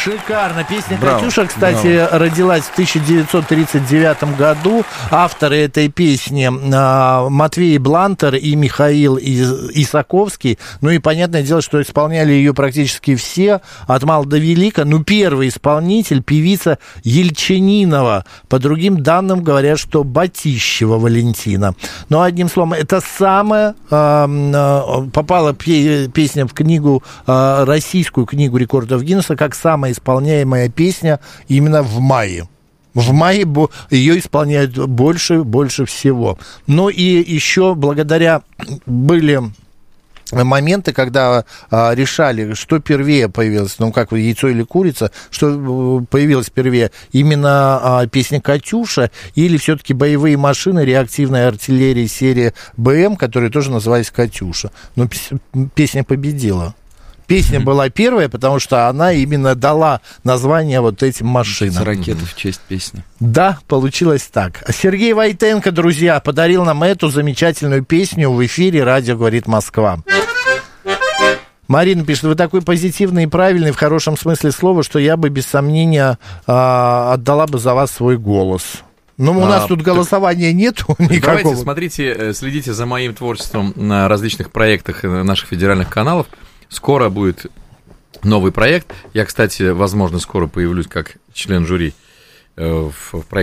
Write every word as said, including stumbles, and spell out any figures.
Шикарно. Песня Браво, «Катюша», кстати, браво. родилась в тысяча девятьсот тридцать девятом году. Авторы этой песни а, Матвей Блантер и Михаил Исаковский. Ну и понятное дело, что исполняли ее практически все, от мала до велика. Ну, первый исполнитель, певица Ельчининова. По другим данным говорят, что Батищева Валентина. Но одним словом, это самая а, а, попала пе- песня в книгу, а, российскую книгу рекордов Гиннесса, как самая исполняемая песня именно в мае. В мае ее исполняют больше, больше всего. Ну и еще благодаря были моменты, когда а, решали, что первее появилось, ну как яйцо или курица, что появилось первее, именно а, песня «Катюша» или все-таки боевые машины реактивной артиллерии серии БМ, которые тоже назывались «Катюша». Но песня победила. Песня mm-hmm. была первая, потому что она именно дала название вот этим машинам. Ракеты в честь песни. Да, получилось так. Сергей Войтенко, друзья, подарил нам эту замечательную песню в эфире «Радио говорит Москва». Марина пишет: вы такой позитивный и правильный, в хорошем смысле слова, что я бы без сомнения э, отдала бы за вас свой голос. Ну, у нас а, тут голосования так... нету никакого. Давайте, смотрите, следите за моим творчеством на различных проектах наших федеральных каналов. Скоро будет новый проект. Я, кстати, возможно, скоро появлюсь как член жюри в проекте